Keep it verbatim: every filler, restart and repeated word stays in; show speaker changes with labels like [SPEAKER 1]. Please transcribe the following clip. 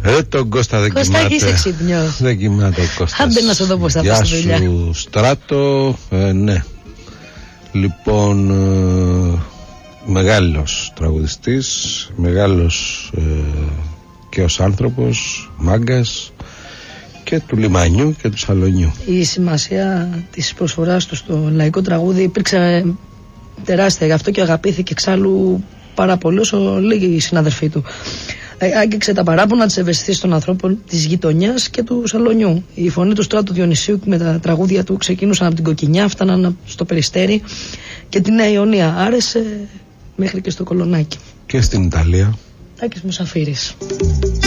[SPEAKER 1] Ε, τον Κώστα δεν κοιμάται.
[SPEAKER 2] Κώστα, είσαι ξύπνιος.
[SPEAKER 1] Δεν κοιμάται ο Κώστας.
[SPEAKER 2] Άντε να σου δω πώς θα πας στη δουλειά.
[SPEAKER 1] Γεια σου Στράτο. ε, Ναι. Λοιπόν, ε, μεγάλος τραγουδιστής, μεγάλος ε, και ως άνθρωπος, μάγκας και του λιμανιού και του σαλονιού.
[SPEAKER 2] Η σημασία της προσφοράς του στο λαϊκό τραγούδι υπήρξε τεράστια, γι' αυτό και αγαπήθηκε εξάλλου πάρα πολύ όσο λίγοι συναδελφοί του. Άγγιξε τα παράπονα της ευαισθησίας των ανθρώπων της γειτονιάς και του σαλονιού. Η φωνή του Στράτου Διονυσίου με τα τραγούδια του ξεκίνησαν από την Κοκκινιά, φτάναν στο Περιστέρι και τη Νέα Ιωνία. Άρεσε μέχρι και στο Κολονάκι.
[SPEAKER 1] Και στην Ιταλία.
[SPEAKER 2] Τάκης Μουσαφίρης.